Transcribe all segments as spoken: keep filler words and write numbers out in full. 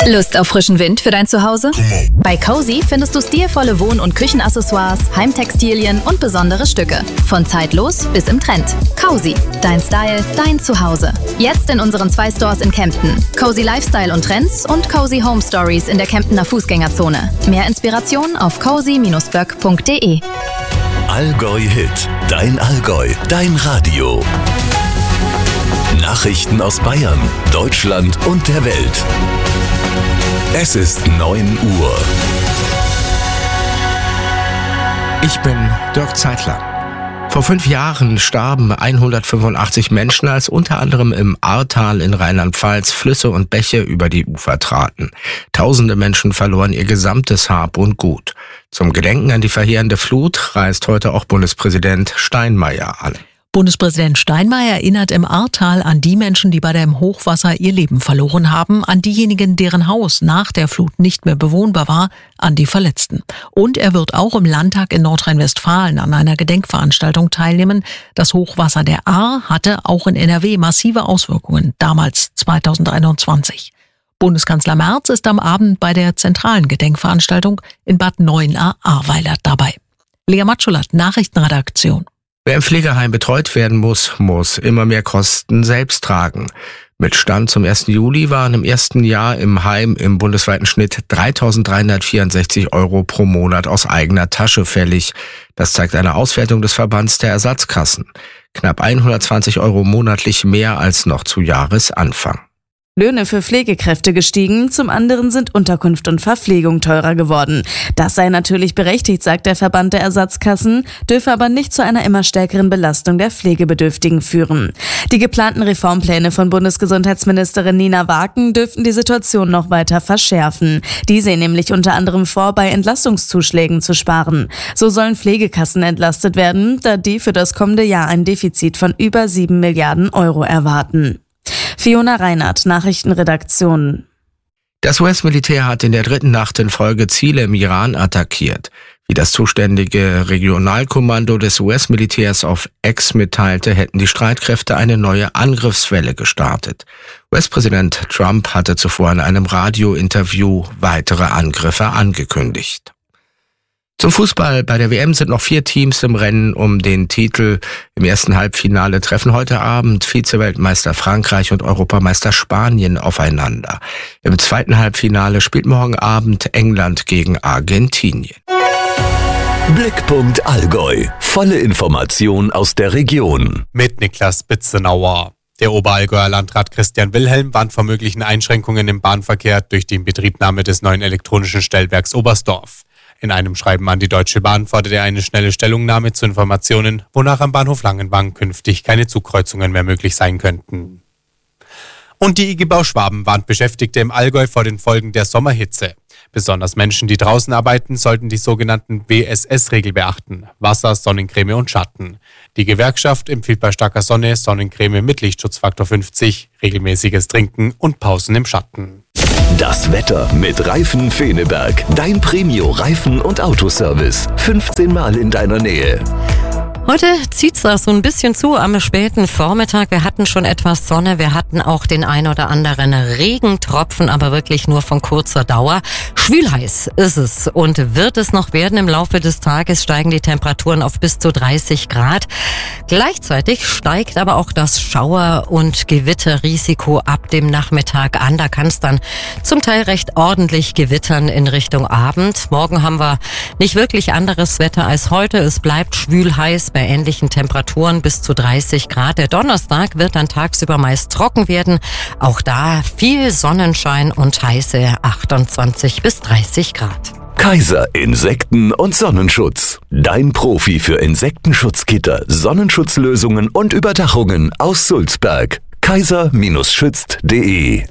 Lust auf frischen Wind für dein Zuhause? Bei Cozy findest du stilvolle Wohn- und Küchenaccessoires, Heimtextilien und besondere Stücke. Von zeitlos bis im Trend. Cozy, dein Style, dein Zuhause. Jetzt in unseren zwei Stores in Kempten. Cozy Lifestyle und Trends und Cozy Home Stories in der Kemptener Fußgängerzone. Mehr Inspiration auf cozy Bindestrich böck Punkt de. Allgäu Hit, dein Allgäu, dein Radio. Nachrichten aus Bayern, Deutschland und der Welt. Es ist neun Uhr. Ich bin Dirk Zeitler. Vor fünf Jahren starben hundertfünfundachtzig Menschen, als unter anderem im Ahrtal in Rheinland-Pfalz Flüsse und Bäche über die Ufer traten. Tausende Menschen verloren ihr gesamtes Hab und Gut. Zum Gedenken an die verheerende Flut reist heute auch Bundespräsident Steinmeier an. Bundespräsident Steinmeier erinnert im Ahrtal an die Menschen, die bei dem Hochwasser ihr Leben verloren haben, an diejenigen, deren Haus nach der Flut nicht mehr bewohnbar war, an die Verletzten. Und er wird auch im Landtag in Nordrhein-Westfalen an einer Gedenkveranstaltung teilnehmen. Das Hochwasser der Ahr hatte auch in N R W massive Auswirkungen, damals zweitausendeinundzwanzig. Bundeskanzler Merz ist am Abend bei der zentralen Gedenkveranstaltung in Bad Neuenahr-Ahrweiler dabei. Lea Matschulat, Nachrichtenredaktion. Wer im Pflegeheim betreut werden muss, muss immer mehr Kosten selbst tragen. Mit Stand zum ersten Juli waren im ersten Jahr im Heim im bundesweiten Schnitt dreitausenddreihundertvierundsechzig Euro pro Monat aus eigener Tasche fällig. Das zeigt eine Auswertung des Verbands der Ersatzkassen. Knapp hundertzwanzig Euro monatlich mehr als noch zu Jahresanfang. Löhne für Pflegekräfte gestiegen, zum anderen sind Unterkunft und Verpflegung teurer geworden. Das sei natürlich berechtigt, sagt der Verband der Ersatzkassen, dürfe aber nicht zu einer immer stärkeren Belastung der Pflegebedürftigen führen. Die geplanten Reformpläne von Bundesgesundheitsministerin Nina Waken dürften die Situation noch weiter verschärfen. Die sehen nämlich unter anderem vor, bei Entlastungszuschlägen zu sparen. So sollen Pflegekassen entlastet werden, da die für das kommende Jahr ein Defizit von über sieben Milliarden Euro erwarten. Fiona Reinhardt, Nachrichtenredaktion. Das U S-Militär hat in der dritten Nacht in Folge Ziele im Iran attackiert. Wie das zuständige Regionalkommando des U S-Militärs auf X mitteilte, hätten die Streitkräfte eine neue Angriffswelle gestartet. U S-Präsident Trump hatte zuvor in einem Radiointerview weitere Angriffe angekündigt. Zum Fußball. Bei der W M sind noch vier Teams im Rennen um den Titel. Im ersten Halbfinale treffen heute Abend Vize-Weltmeister Frankreich und Europameister Spanien aufeinander. Im zweiten Halbfinale spielt morgen Abend England gegen Argentinien. Blickpunkt Allgäu. Volle Information aus der Region. Mit Niklas Bitzenauer. Der Oberallgäuer Landrat Christian Wilhelm warnt vor möglichen Einschränkungen im Bahnverkehr durch die Inbetriebnahme des neuen elektronischen Stellwerks Oberstdorf. In einem Schreiben an die Deutsche Bahn fordert er eine schnelle Stellungnahme zu Informationen, wonach am Bahnhof Langenwang künftig keine Zugkreuzungen mehr möglich sein könnten. Und die I G Bau Schwaben warnt Beschäftigte im Allgäu vor den Folgen der Sommerhitze. Besonders Menschen, die draußen arbeiten, sollten die sogenannten W S S-Regel beachten: Wasser, Sonnencreme und Schatten. Die Gewerkschaft empfiehlt bei starker Sonne Sonnencreme mit Lichtschutzfaktor fünfzig, regelmäßiges Trinken und Pausen im Schatten. Das Wetter mit Reifen Feneberg. Dein Premio-Reifen- und Autoservice. fünfzehn Mal in deiner Nähe. Heute zieht's da so ein bisschen zu am späten Vormittag. Wir hatten schon etwas Sonne, wir hatten auch den ein oder anderen Regentropfen, aber wirklich nur von kurzer Dauer. Schwülheiß ist es und wird es noch werden. Im Laufe des Tages steigen die Temperaturen auf bis zu dreißig Grad. Gleichzeitig steigt aber auch das Schauer- und Gewitterrisiko ab dem Nachmittag an. Da kann es dann zum Teil recht ordentlich gewittern in Richtung Abend. Morgen haben wir nicht wirklich anderes Wetter als heute. Es bleibt schwülheiß bei ähnlichen Temperaturen bis zu dreißig Grad. Der Donnerstag wird dann tagsüber meist trocken werden. Auch da viel Sonnenschein und heiße achtundzwanzig bis dreißig Grad. Kaiser Insekten- und Sonnenschutz. Dein Profi für Insektenschutzgitter, Sonnenschutzlösungen und Überdachungen aus Sulzberg. kaiser Schützt punkt de.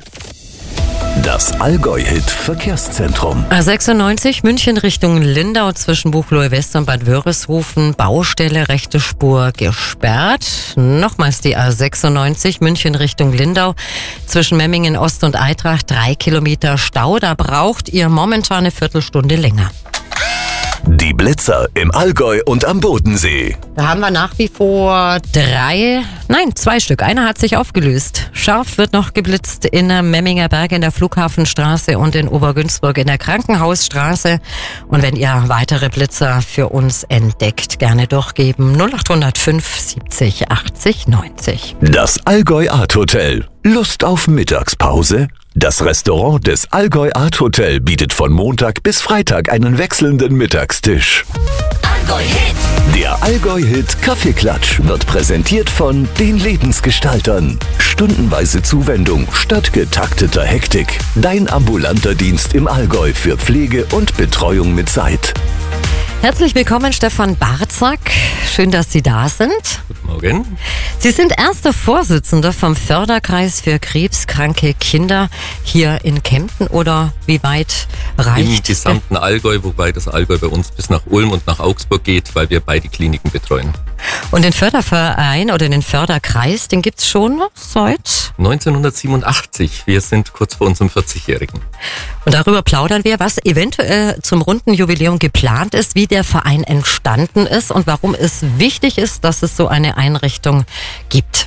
Das Allgäu-Hit-Verkehrszentrum. A sechsundneunzig München Richtung Lindau zwischen Buchloe West und Bad Wörishofen. Baustelle, rechte Spur gesperrt. Nochmals die A sechsundneunzig München Richtung Lindau zwischen Memmingen Ost und Eitrach. Drei Kilometer Stau. Da braucht ihr momentan eine Viertelstunde länger. Die Blitzer im Allgäu und am Bodensee. Da haben wir nach wie vor drei, nein, zwei Stück. Einer hat sich aufgelöst. Scharf wird noch geblitzt in der Memminger Berg in der Flughafenstraße und in Obergünzburg in der Krankenhausstraße. Und wenn ihr weitere Blitzer für uns entdeckt, gerne durchgeben. null acht null fünf siebzig achtzig neunzig. Das Allgäu Art Hotel. Lust auf Mittagspause? Das Restaurant des Allgäu Art Hotel bietet von Montag bis Freitag einen wechselnden Mittagstisch. Allgäu-Hit. Der Allgäu-Hit Kaffeeklatsch wird präsentiert von den Lebensgestaltern. Stundenweise Zuwendung statt getakteter Hektik. Dein ambulanter Dienst im Allgäu für Pflege und Betreuung mit Zeit. Herzlich willkommen, Stefan Barzack. Schön, dass Sie da sind. Guten Morgen. Sie sind erster Vorsitzender vom Förderkreis für krebskranke Kinder hier in Kempten, oder wie weit reicht? Im gesamten Allgäu, wobei das Allgäu bei uns bis nach Ulm und nach Augsburg geht, weil wir beide Kliniken betreuen. Und den Förderverein oder den Förderkreis, den gibt's schon seit? neunzehnhundertsiebenundachtzig. Wir sind kurz vor unserem vierzigjährigen. Und darüber plaudern wir, was eventuell zum runden Jubiläum geplant ist, wie der Verein entstanden ist und warum es wichtig ist, dass es so eine Einrichtung gibt.